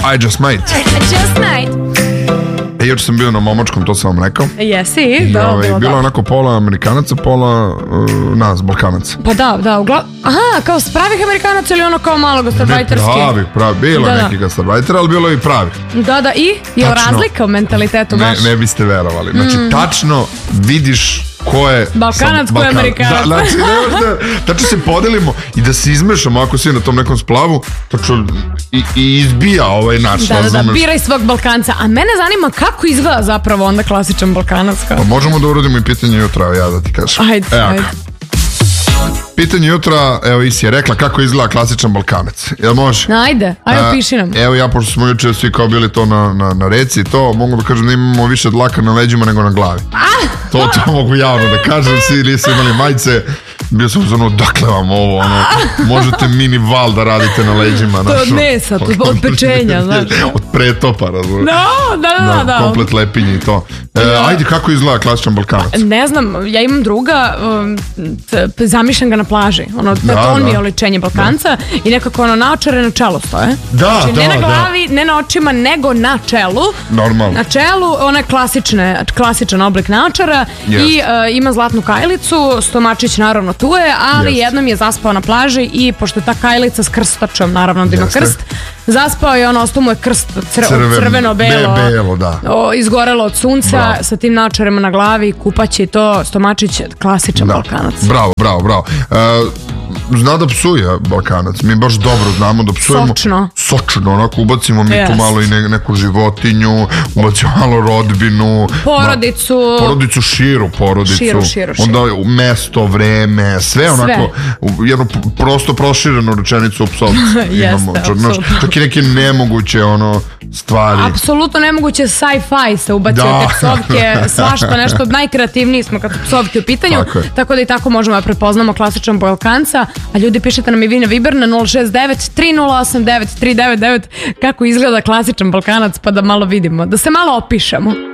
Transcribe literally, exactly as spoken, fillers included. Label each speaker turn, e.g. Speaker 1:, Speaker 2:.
Speaker 1: I just might.
Speaker 2: I just might.
Speaker 1: E, juče sam bio na momočkom, to sam vam rekao.
Speaker 2: Jesi,
Speaker 1: I,
Speaker 2: da,
Speaker 1: ovaj,
Speaker 2: bilo,
Speaker 1: bilo
Speaker 2: da.
Speaker 1: onako pola Amerikanaca, pola uh, nas, Balkanaca.
Speaker 2: Pa da, da, ugla... Aha, kao s pravih Amerikanaca ili ono kao malo gastarbajterski?
Speaker 1: Ne pravi, pravi, bilo je
Speaker 2: Da, da.
Speaker 1: neki gastarbajter, ali bilo je i pravi.
Speaker 2: Da, da, i? Je
Speaker 1: Tačno.
Speaker 2: razlika u mentalitetu
Speaker 1: Ne,
Speaker 2: baš?
Speaker 1: ne biste verovali. Znači, tačno vidiš ko je
Speaker 2: Balkanac,
Speaker 1: sam-
Speaker 2: ko je
Speaker 1: Balkan-
Speaker 2: Amerikanac.
Speaker 1: Da, znači, ne možda, tačno se podelimo i da se izmešamo ako svi na tom nekom splavu, tačno i, i izbija ovaj nač,
Speaker 2: Da, da, da,
Speaker 1: razumeš?
Speaker 2: biraj svog Balkanca. A mene zanima kako izgleda zapravo onda klasičan Balkanac. Kao.
Speaker 1: Pa možemo da uradimo i pitanje jutra, evo ja da ti kažem.
Speaker 2: Ajde,
Speaker 1: Evo,
Speaker 2: ajde.
Speaker 1: pitanje jutra, evo Isi je rekla kako izgleda klasičan Balkanac. Jel može?
Speaker 2: Ajde, ajde,
Speaker 1: A,
Speaker 2: opiši nam.
Speaker 1: Evo ja, pošto smo juče svi kao bili to na, na, na reci i to, mogu da kažem da imamo više dlaka na leđima nego na glavi. To, to mogu javno da kažem, svi nisu imali majice. Bio sam ono, dakle vam ovo, ono, možete mini val da radite na leđima.
Speaker 2: To je od mesa, to je od pečenja, znaš.
Speaker 1: Od pretopa, razumiješ?
Speaker 2: Da, da, da, da.
Speaker 1: Komplet lepinje i to. E, ajde, kako izgleda klasičan Balkanac?
Speaker 2: Ne znam, ja imam druga, um, t- zamišljam ga na plaži. Ono,
Speaker 1: Da,
Speaker 2: to on
Speaker 1: da.
Speaker 2: mi je oličenje Balkanca i nekako ono naočare na čelu stoje.
Speaker 1: Da,
Speaker 2: Znači,
Speaker 1: da,
Speaker 2: ne na
Speaker 1: da.
Speaker 2: glavi, ne na očima, nego na čelu.
Speaker 1: Normalno.
Speaker 2: Na čelu, ona je klasične, klasičan oblik naočara
Speaker 1: Jest.
Speaker 2: i uh, ima zlatnu kajlicu, stomačić naravno tu je, ali
Speaker 1: Jest.
Speaker 2: jednom je zaspao na plaži i pošto je ta kajlica s krstačom, naravno da ima
Speaker 1: Jeste.
Speaker 2: krst, zaspao je, ono, ostao mu je krst cr-
Speaker 1: Crven-
Speaker 2: crveno-belo,
Speaker 1: be- belo, da.
Speaker 2: o, izgorelo od sunca,
Speaker 1: Bravo.
Speaker 2: sa tim naočarima na glavi, kupaće i to, stomačić, klasičan
Speaker 1: Da.
Speaker 2: Balkanac.
Speaker 1: Bravo, bravo, bravo. E, zna da psuje Balkanac. Mi baš dobro znamo da psujemo.
Speaker 2: Sočno.
Speaker 1: Sočno, onako ubacimo mi tu
Speaker 2: Jest.
Speaker 1: malo i ne, neku životinju, ubacimo malo rodbinu.
Speaker 2: Porodicu.
Speaker 1: Ma, porodicu, širu porodicu.
Speaker 2: Širu, širu, širu.
Speaker 1: Onda mesto, vreme, sve onako, u jednu p- prosto proširenu rečenicu u psovci.
Speaker 2: Jeste,
Speaker 1: čak, znaš,
Speaker 2: apsolutno.
Speaker 1: čak i neke nemoguće ono stvari.
Speaker 2: Apsolutno nemoguće sci-fi se ubacio
Speaker 1: Da.
Speaker 2: te psovke, svašta nešto, najkreativniji smo kad su psovke u pitanju,
Speaker 1: Tako je.
Speaker 2: tako da i tako možemo da prepoznamo klasičan Balkanca, a ljudi pišete nam i vi na Viber na nula šest devet tri nula osam devet tri devet devet kako izgleda klasičan Balkanac, pa da malo vidimo, da se malo opišemo.